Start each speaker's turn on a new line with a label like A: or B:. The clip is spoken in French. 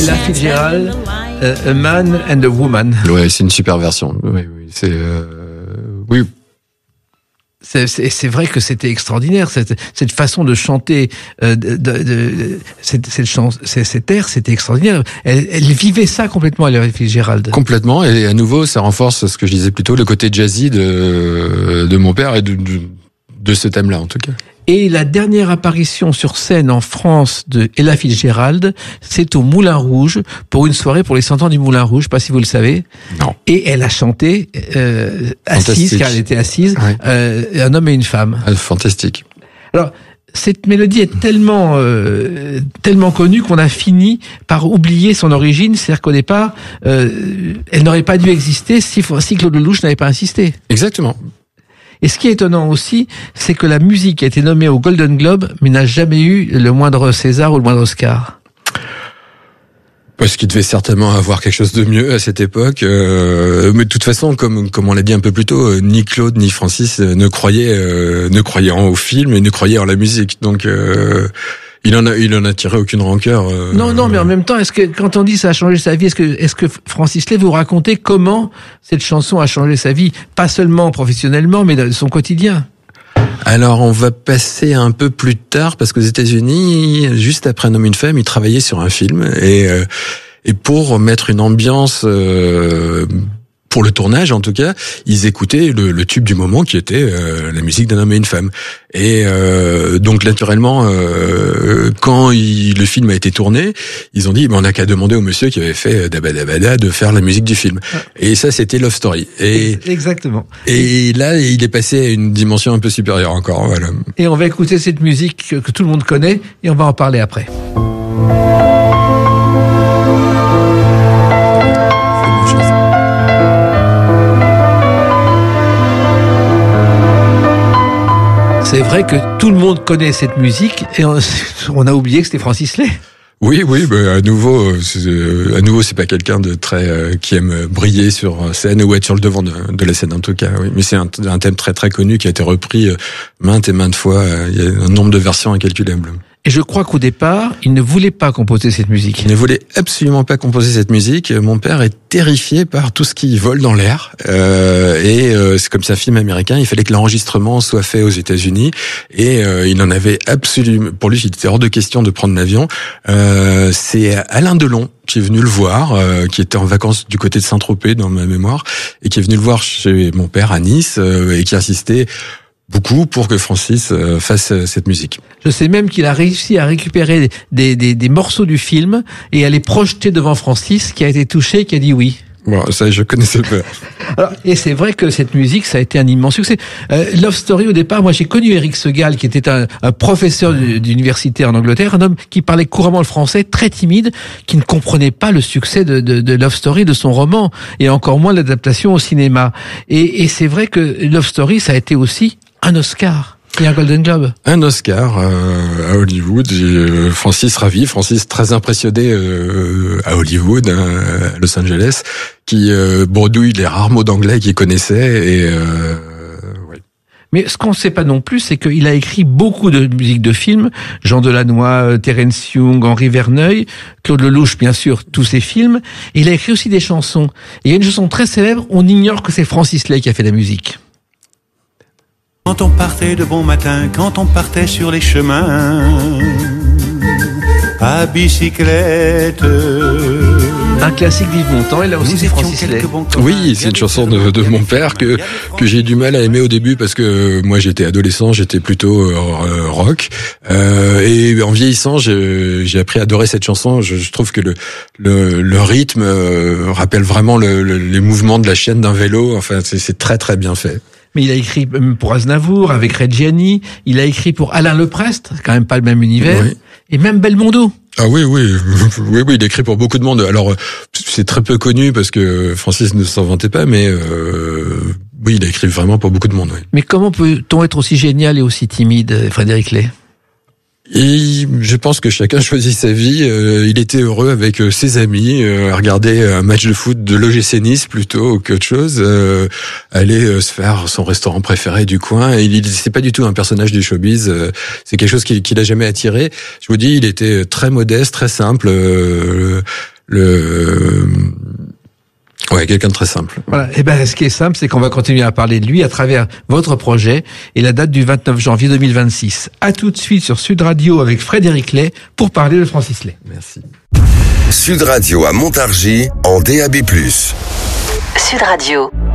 A: Ella Fitzgerald, A Man and a Woman.
B: Ouais, c'est une super version. Oui, c'est oui.
A: C'est vrai que c'était extraordinaire cette façon de chanter cette air, c'était extraordinaire. Elle vivait ça complètement, Ella Fitzgerald.
B: Complètement, et à nouveau ça renforce ce que je disais plus tôt, le côté jazzy de mon père et de ce thème-là en tout cas.
A: Et la dernière apparition sur scène en France de Ella Fitzgerald, c'est au Moulin Rouge, pour une soirée pour les 100 ans du Moulin Rouge, je sais pas si vous le savez.
B: Non.
A: Et elle a chanté assise, car elle était assise, ouais. Un homme et une femme.
B: Fantastique.
A: Alors, cette mélodie est tellement connue qu'on a fini par oublier son origine, c'est-à-dire qu'au départ, elle n'aurait pas dû exister si Claude Lelouch n'avait pas insisté.
B: Exactement.
A: Et ce qui est étonnant aussi, c'est que la musique a été nommée au Golden Globe, mais n'a jamais eu le moindre César ou le moindre Oscar.
B: Parce qu'il devait certainement avoir quelque chose de mieux à cette époque. Mais de toute façon, comme on l'a dit un peu plus tôt, ni Claude ni Francis ne croyaient au film et ne croyaient en la musique. Donc il en a tiré aucune rancœur.
A: Non, mais en même temps, est-ce que quand on dit ça a changé sa vie, est-ce que Francis Lay vous raconter comment cette chanson a changé sa vie, pas seulement professionnellement, mais dans son quotidien?
B: Alors, on va passer un peu plus tard, parce qu'aux États-Unis, juste après Un homme et une femme, il travaillait sur un film, et pour mettre une ambiance, pour le tournage en tout cas, ils écoutaient le tube du moment qui était la musique d'Un homme et une femme. Et donc naturellement, quand le film a été tourné, ils ont dit on n'a qu'à demander au monsieur qui avait fait Dabadabada de faire la musique du film. Et ça c'était Love Story. Et
A: exactement.
B: Et là il est passé à une dimension un peu supérieure encore. Voilà.
A: Et on va écouter cette musique que tout le monde connaît et on va en parler après. C'est vrai que tout le monde connaît cette musique et on a oublié que c'était Francis Lay.
B: Oui, à nouveau, c'est pas quelqu'un de très qui aime briller sur scène ou être sur le devant de la scène en tout cas. Oui, mais c'est un thème très très connu qui a été repris maintes et maintes fois. Il y a un nombre de versions incalculable.
A: Et je crois qu'au départ, il ne voulait pas composer cette musique.
B: Il ne voulait absolument pas composer cette musique. Mon père est terrifié par tout ce qui vole dans l'air. C'est comme c'est un film américain, il fallait que l'enregistrement soit fait aux États-Unis. Et il en avait absolument... Pour lui, il était hors de question de prendre l'avion. C'est Alain Delon qui est venu le voir, qui était en vacances du côté de Saint-Tropez dans ma mémoire, et qui est venu le voir chez mon père à Nice, et qui insistait beaucoup pour que Francis fasse cette musique.
A: Je sais même qu'il a réussi à récupérer des morceaux du film et à les projeter devant Francis, qui a été touché, qui a dit oui.
B: Bon, ça, je connaissais pas.
A: Alors, et c'est vrai que cette musique, ça a été un immense succès. Love Story, au départ, moi, j'ai connu Eric Segal, qui était un professeur d'université en Angleterre, un homme qui parlait couramment le français, très timide, qui ne comprenait pas le succès de Love Story, de son roman, et encore moins l'adaptation au cinéma. Et c'est vrai que Love Story, ça a été aussi un Oscar. Et un Golden Globe.
B: Un Oscar à Hollywood. Francis ravi, Francis très impressionné à Hollywood, à Los Angeles, qui bredouille les rares mots d'anglais qu'il connaissait. Et ouais.
A: Mais ce qu'on ne sait pas non plus, c'est qu'il a écrit beaucoup de musique de films. Jean Delannoy, Terence Young, Henri Verneuil, Claude Lelouch, bien sûr, tous ces films. Et il a écrit aussi des chansons. Et il y a une chanson très célèbre, on ignore que c'est Francis Lay qui a fait la musique.
C: Quand on partait de bon matin, quand on partait sur les chemins, à bicyclette.
A: Un classique d'Yves Montand, et là aussi c'est Francis Lay.
B: Oui, c'est une chanson de mon père que j'ai du mal à aimer au début parce que moi j'étais adolescent, j'étais plutôt rock. Et en vieillissant, j'ai appris à adorer cette chanson. Je trouve que le rythme rappelle vraiment les mouvements de la chaîne d'un vélo. Enfin, c'est très très bien fait.
A: Mais il a écrit pour Aznavour, avec Reggiani, il a écrit pour Alain Leprest, c'est quand même pas le même univers, oui. Et même Belmondo.
B: Ah oui, il écrit pour beaucoup de monde. Alors, c'est très peu connu parce que Francis ne s'en vantait pas, mais oui, il a écrit vraiment pour beaucoup de monde. Oui.
A: Mais comment peut-on être aussi génial et aussi timide, Frédéric Lay ?
B: Et je pense que chacun choisit sa vie. Il était heureux avec ses amis, à regarder un match de foot de l'OGC Nice plutôt qu'autre chose, aller se faire son restaurant préféré du coin. Et il c'est pas du tout un personnage du showbiz. C'est quelque chose qui l'a jamais attiré. Je vous dis, il était très modeste, très simple. Ouais, quelqu'un de très simple.
A: Voilà. Et ben, ce qui est simple, c'est qu'on va continuer à parler de lui à travers votre projet et la date du 29 janvier 2026. À tout de suite sur Sud Radio avec Frédéric Lay pour parler de Francis Lay.
B: Merci.
D: Sud Radio à Montargis en DAB+.
E: Sud Radio.